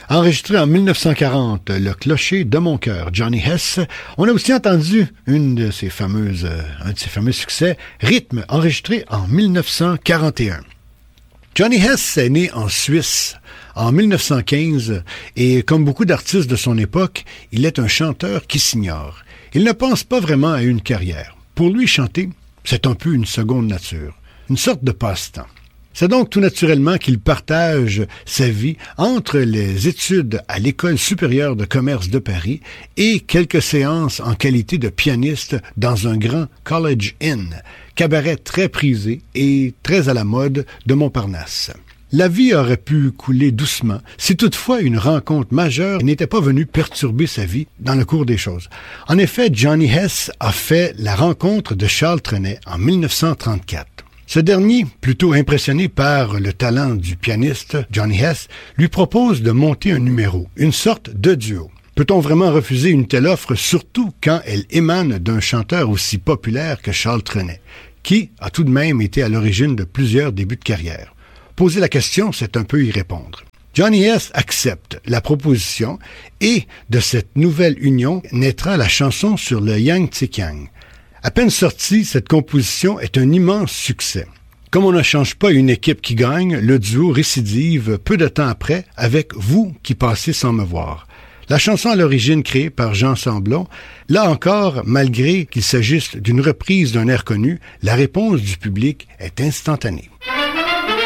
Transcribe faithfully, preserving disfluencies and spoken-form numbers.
Enregistré en mille neuf cent quarante, Le clocher de mon cœur, Johnny Hess. On a aussi entendu une de ses fameuses, euh, un de ses fameux succès, Rythme, enregistré en mille neuf cent quarante et un. Johnny Hess est né en Suisse en mille neuf cent quinze et comme beaucoup d'artistes de son époque, il est un chanteur qui s'ignore. Il ne pense pas vraiment à une carrière. Pour lui, chanter, c'est un peu une seconde nature, une sorte de passe-temps. C'est donc tout naturellement qu'il partage sa vie entre les études à l'École supérieure de commerce de Paris et quelques séances en qualité de pianiste dans un grand College Inn, cabaret très prisé et très à la mode de Montparnasse. La vie aurait pu couler doucement si toutefois une rencontre majeure n'était pas venue perturber sa vie dans le cours des choses. En effet, Johnny Hess a fait la rencontre de Charles Trenet en mille neuf cent trente-quatre. Ce dernier, plutôt impressionné par le talent du pianiste Johnny Hess, lui propose de monter un numéro, une sorte de duo. Peut-on vraiment refuser une telle offre, surtout quand elle émane d'un chanteur aussi populaire que Charles Trenet, qui a tout de même été à l'origine de plusieurs débuts de carrière? Poser la question, c'est un peu y répondre. Johnny Hess accepte la proposition et de cette nouvelle union naîtra la chanson sur le Yang Tse Kiang. À peine sortie, cette composition est un immense succès. Comme on ne change pas une équipe qui gagne, le duo récidive peu de temps après avec « Vous qui passez sans me voir ». La chanson à l'origine créée par Jean Samblon, là encore, malgré qu'il s'agisse d'une reprise d'un air connu, la réponse du public est instantanée.